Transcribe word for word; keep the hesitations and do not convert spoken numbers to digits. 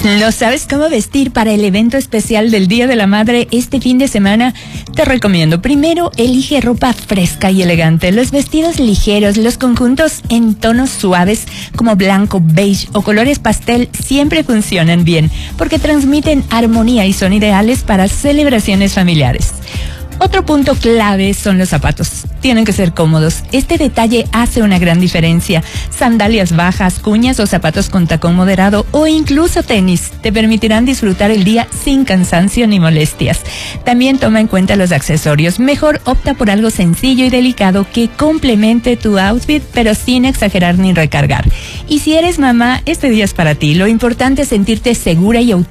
¿No sabes cómo vestir para el evento especial del Día de la Madre este fin de semana? Te recomiendo. Primero, elige ropa fresca y elegante. Los vestidos ligeros, los conjuntos en tonos suaves como blanco, beige o colores pastel siempre funcionan bien porque transmiten armonía y son ideales para celebraciones familiares. Otro punto clave son los zapatos. Tienen que ser cómodos. Este detalle hace una gran diferencia. Sandalias bajas, cuñas o zapatos con tacón moderado o incluso tenis te permitirán disfrutar el día sin cansancio ni molestias. También toma en cuenta los accesorios. Mejor opta por algo sencillo y delicado que complemente tu outfit, pero sin exagerar ni recargar. Y si eres mamá, este día es para ti. Lo importante es sentirte segura y auténtica